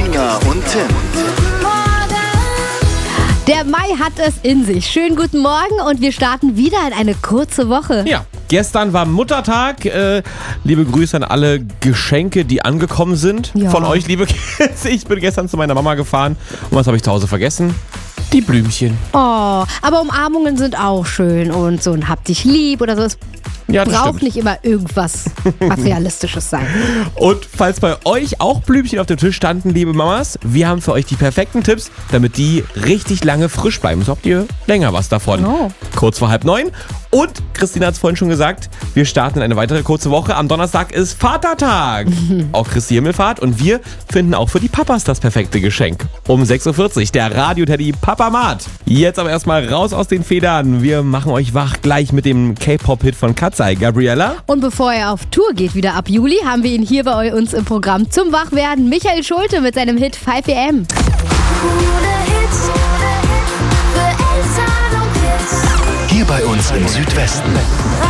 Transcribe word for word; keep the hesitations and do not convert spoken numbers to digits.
Tina und Tim. Der Mai hat es in sich. Schönen guten Morgen und wir starten wieder in eine kurze Woche. Ja, gestern war Muttertag. Äh, liebe Grüße an alle Geschenke, die angekommen sind. Ja. Von euch, liebe Kids. Ich bin gestern zu meiner Mama gefahren. Und was habe ich zu Hause vergessen? Die Blümchen. Oh, aber Umarmungen sind auch schön und so ein hab dich lieb oder so. Es Ja, das braucht stimmt. nicht immer irgendwas Materialistisches sein. Und falls bei euch auch Blümchen auf dem Tisch standen, liebe Mamas, wir haben für euch die perfekten Tipps, damit die richtig lange frisch bleiben. So habt ihr länger was davon. Oh. Kurz vor halb neun. Und Christina hat es vorhin schon gesagt, wir starten in eine weitere kurze Woche. Am Donnerstag ist Vatertag. Auch Christi Himmelfahrt. Und wir finden auch für die Papas das perfekte Geschenk. Um sechs Uhr vierzig der Radio-Teddy Papamat. Jetzt aber erstmal raus aus den Federn. Wir machen euch wach gleich mit dem K-Pop-Hit von Katzai. Gabriella? Und bevor er auf Tour geht, wieder ab Juli, haben wir ihn hier bei uns im Programm zum Wachwerden. Michael Schulte mit seinem Hit five a m. Hier bei uns im Südwesten.